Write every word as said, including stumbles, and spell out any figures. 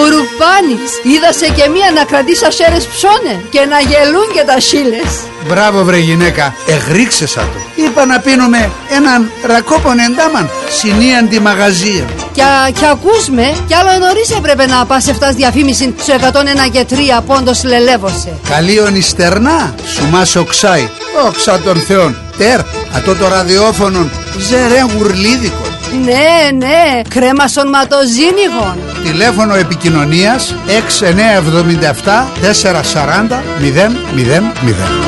Κουρουπάνης, είδασε και μία να κρατήσει ασέρες ψώνε και να γελούν και τα σίλες. Μπράβο βρε γυναίκα, εγρίξεσα το. Είπα να πίνουμε έναν ρακόπον εντάμαν, συνίαν τη μαγαζία. Κι, κι ακούς με, κι άλλο νωρίς έπρεπε να πας εφτάς διαφήμιση στο εκατόν ένα και τρία πόντος λελεύωσε. Καλίον ιστερνά, σου μας οξάει, όξα των θεών. Τερ, ατό το ραδιόφωνον, ζερέν γουρλίδικο. Ναι, ναι, κρέμα σωματοζήνιγων. Τηλέφωνο επικοινωνίας έξι εννιά εβδομήντα επτά τετρακόσια σαράντα μηδέν μηδέν μηδέν.